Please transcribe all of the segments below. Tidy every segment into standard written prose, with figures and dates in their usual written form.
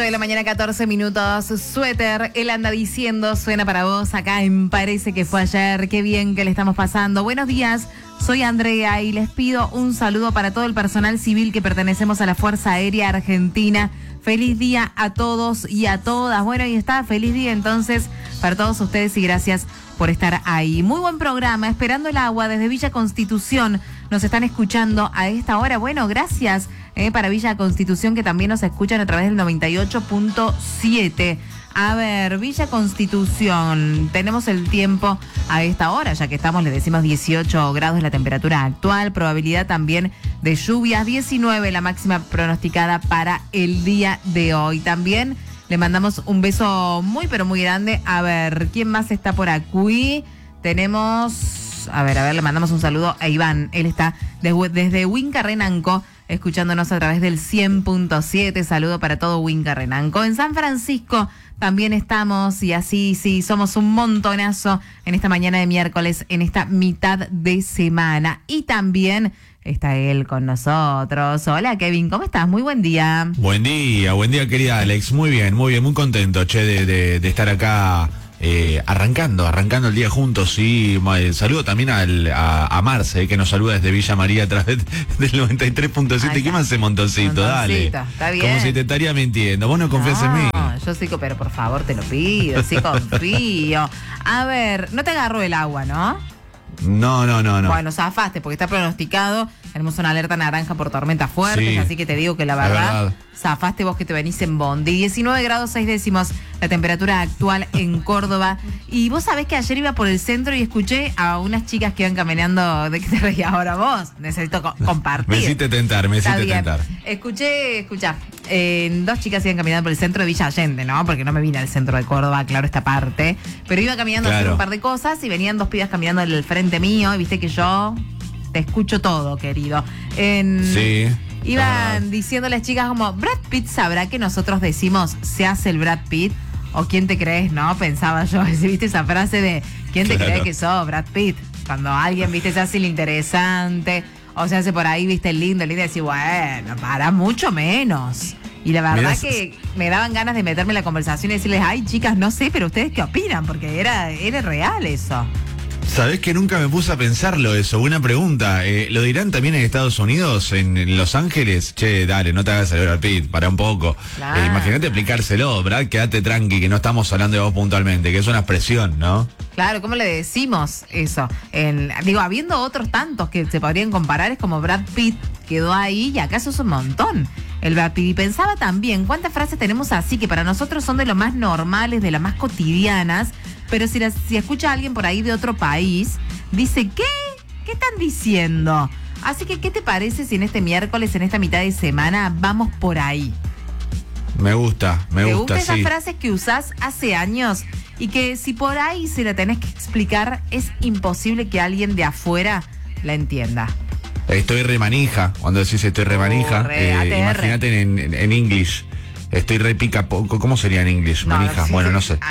De la mañana, 14 minutos. Suéter, él anda diciendo, suena para vos acá en Parece que fue ayer. Qué bien que le estamos pasando. Buenos días, soy Andrea y les pido un saludo para todo el personal civil que pertenecemos a la Fuerza Aérea Argentina. Feliz día a todos y a todas. Bueno, ahí está, feliz día entonces para todos ustedes y gracias por estar ahí. Muy buen programa, Esperando el Agua desde Villa Constitución. Nos están escuchando a esta hora. Bueno, gracias para Villa Constitución, que también nos escuchan a través del 98.7. A ver, Villa Constitución, tenemos el tiempo a esta hora, ya que estamos, le decimos 18 grados la temperatura actual, probabilidad también de lluvias, 19 la máxima pronosticada para el día de hoy. También le mandamos un beso muy, pero muy grande. A ver, ¿quién más está por aquí? Tenemos, a ver, le mandamos un saludo a Iván. Él está desde Huinca Renanco, escuchándonos a través del 100.7. Saludo para todo Huinca Renanco. En San Francisco también estamos, y así, sí, somos un montonazo en esta mañana de miércoles, en esta mitad de semana. Y también está él con nosotros. Hola, Kevin, ¿cómo estás? Muy buen día. Buen día, querida Alex. Muy bien, muy contento, de estar acá arrancando el día juntos. Y saludo también a Marce, que nos saluda desde Villa María a través del 93.7. ¿Qué más hace Montoncito? Dale. Está bien. Como si te estaría mintiendo. Vos no confías en mí. Yo sí, pero por favor te lo pido, sí confío. A ver, no te agarró el agua, ¿no? No. Bueno, zafaste porque está pronosticado. Tenemos una alerta naranja por tormentas fuertes, sí. Así que te digo que la verdad, zafaste vos que te venís en bondi. 19 grados 6 décimos la temperatura actual en Córdoba. Y vos sabés que ayer iba por el centro y escuché a unas chicas que iban caminando. ¿De qué te reías ahora vos? Necesito compartir. Me hiciste tentar. Escuchá. Dos chicas iban caminando por el centro de Villa Allende, ¿no? Porque no me vine al centro de Córdoba, claro, esta parte. Pero iba caminando a hacer un par de cosas y venían dos pibas caminando al frente mío. Y viste que yo te escucho todo, querido. Sí. Iban diciendo las chicas como, Brad Pitt sabrá que nosotros decimos, se hace el Brad Pitt. ¿O quién te crees, no? Pensaba yo. ¿Viste esa frase de, ¿quién te cree que sos, Brad Pitt? Cuando alguien, viste, se hace el interesante o se hace por ahí, viste, el lindo, y decís, bueno, para mucho menos. Y la verdad que me daban ganas de meterme en la conversación y decirles, ay, chicas, no sé, pero ¿ustedes qué opinan? Porque era real eso. ¿Sabés que nunca me puse a pensarlo eso? Buena pregunta. ¿Lo dirán también en Estados Unidos, en Los Ángeles? Che, dale, no te hagas el Brad Pitt, para un poco. Claro. Imagínate aplicárselo, Brad, quédate tranqui, que no estamos hablando de vos puntualmente, que es una expresión, ¿no? Claro, ¿cómo le decimos eso? Habiendo otros tantos que se podrían comparar, es como Brad Pitt quedó ahí y acaso es un montón. El Brad Pitt. Y pensaba también, ¿cuántas frases tenemos así que para nosotros son de lo más normales, de las más cotidianas? Pero si escucha a alguien por ahí de otro país, dice, ¿qué? ¿Qué están diciendo? Así que, ¿qué te parece si en este miércoles, en esta mitad de semana, vamos por ahí? Me gusta, ¿Te gustan sí. Esas frases que usás hace años y que si por ahí se la tenés que explicar, es imposible que alguien de afuera la entienda? Estoy remanija, cuando decís estoy remanija, imagínate en English. Estoy repica, ¿cómo sería en inglés? Manija, sí, no sé.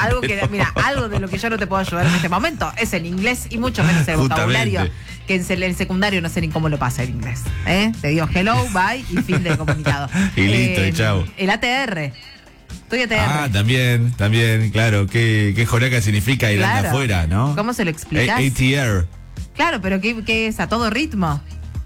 Algo de lo que yo no te puedo ayudar en este momento es el inglés y mucho menos el vocabulario, que en el secundario no sé ni cómo lo pasa el inglés. Te digo hello, bye y fin del comunicado. Y listo, y chao. El ATR. Estoy ATR. Ah, también, claro. ¿Qué joraca significa ir de afuera, no? ¿Cómo se lo explicas? ATR. Claro, pero ¿qué es? ¿A todo ritmo?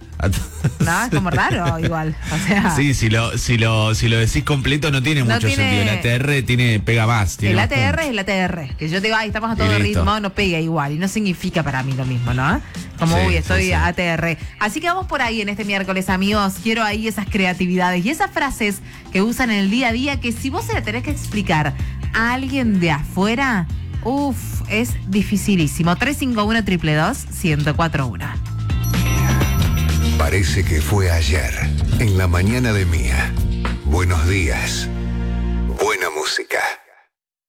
No, es como raro igual. O sea, sí, si lo decís completo no tiene mucho sentido. El ATR pega más. El ATR es el ATR. Que yo te digo, estamos a todo ritmo, no pega igual. Y no significa para mí lo mismo, ¿no? Como, estoy ATR. Así que vamos por ahí en este miércoles, amigos. Quiero ahí esas creatividades y esas frases que usan en el día a día, que si vos se la tenés que explicar a alguien de afuera, es dificilísimo. 351-222-1041. Parece que fue ayer, en la mañana de Mía. Buenos días. Buena música.